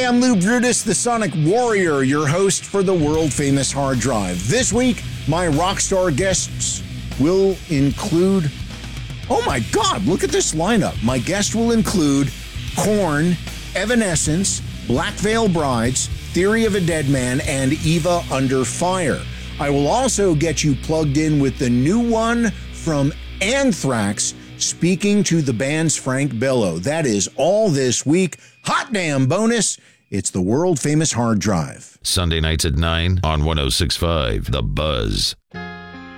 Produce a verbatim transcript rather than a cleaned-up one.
I'm Lou Brutus, the Sonic Warrior, your host for the world-famous Hard Drive. This week, my rock star guests will include... Oh my God, look at this lineup. My guest will include Korn, Evanescence, Black Veil Brides, Theory of a Dead Man, and Eva Under Fire. I will also get you plugged in with the new one from Anthrax, speaking to the band's Frank Bello. That is all this week. Hot damn bonus. It's the world-famous Hard Drive. Sunday nights at nine on one oh six point five The Buzz.